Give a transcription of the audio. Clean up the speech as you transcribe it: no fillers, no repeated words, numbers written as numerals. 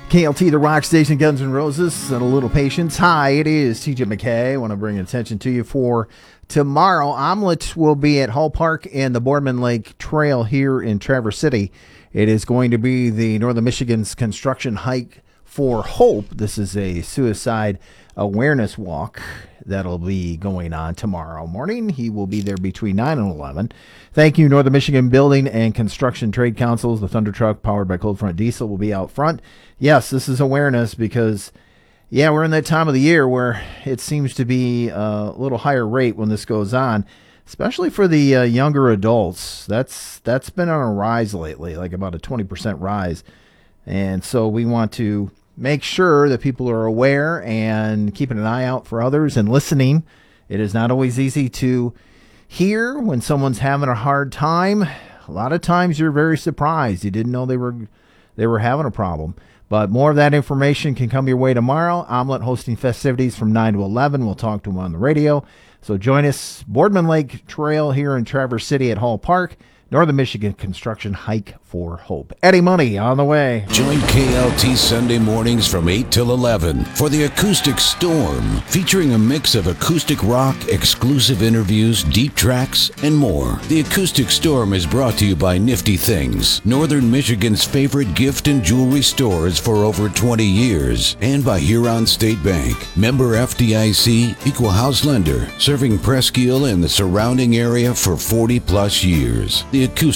KLT, the rock station, Guns N' Roses, and a little patience. Hi, it is TJ McKay. I want to bring attention to you for tomorrow. Omelette will be at Hall Park and the Boardman Lake Trail here in Traverse City. It is going to be the Northern Michigan's Construction Hike for Hope. This is a suicide awareness walk that'll be going on tomorrow morning. He will be there between 9 and 11. Thank you, Northern Michigan Building and Construction Trade Councils. The Thunder Truck, powered by Cold Front Diesel, will be out front. Yes, this is awareness because, we're in that time of the year where it seems to be a little higher rate when this goes on, especially for the younger adults. That's been on a rise lately, like about a 20% rise. And so we want to make sure that people are aware and keeping an eye out for others and listening. It is not always easy to hear when someone's having a hard time. A lot of times you're very surprised. You didn't know they were having a problem. But more of that information can come your way tomorrow. Omelette hosting festivities from 9 to 11. We'll talk to him on the radio. So join us, Boardman Lake Trail here in Traverse City at Hall Park. Northern Michigan Construction Hike for Hope. Eddie Money on the way. Join KLT Sunday mornings from 8 till 11 for the Acoustic Storm, featuring a mix of acoustic rock, exclusive interviews, deep tracks, and more. The Acoustic Storm is brought to you by Nifty Things, Northern Michigan's favorite gift and jewelry stores for over 20 years, and by Huron State Bank, member FDIC, equal house lender, serving Presque Isle and the surrounding area for 40 plus years. The Acoustic